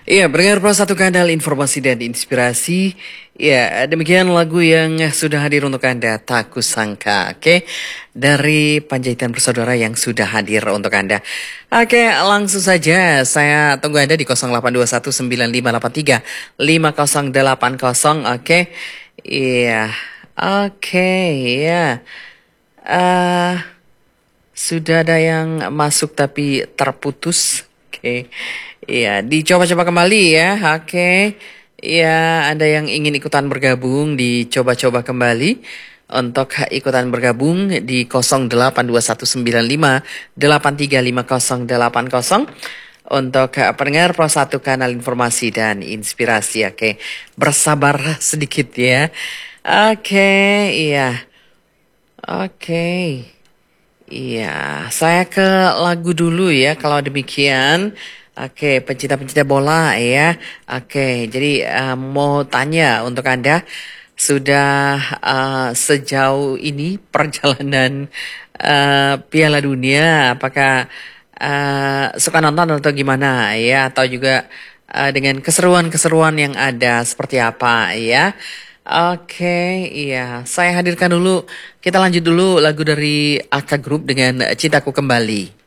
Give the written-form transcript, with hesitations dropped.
Iya, pendengar Pro Satu Kanal Informasi dan Inspirasi. Ya, demikian lagu yang sudah hadir untuk Anda, Tak Kusangka. Oke, dari Panjaitan Bersaudara yang sudah hadir untuk Anda. Oke, langsung saja saya tunggu Anda di 082195835080. Oke, iya, oke, ya. eh sudah ada yang masuk tapi terputus. Oke. Iya, dicoba-coba kembali ya. Oke. Iya, ada yang ingin ikutan bergabung, dicoba-coba kembali untuk ikutan bergabung di 082195835080 untuk pendengar Pro 1 Kanal Informasi dan Inspirasi. Oke. Bersabar sedikit ya. Oke, iya. Oke. Iya, saya ke lagu dulu ya kalau demikian. Oke, pencinta-pencinta bola ya. Oke, jadi mau tanya untuk Anda, sudah sejauh ini perjalanan Piala Dunia, apakah suka nonton atau gimana ya? Atau juga dengan keseruan-keseruan yang ada seperti apa ya? Oke, iya. Saya hadirkan dulu, kita lanjut dulu lagu dari Aka Group dengan Cintaku Kembali.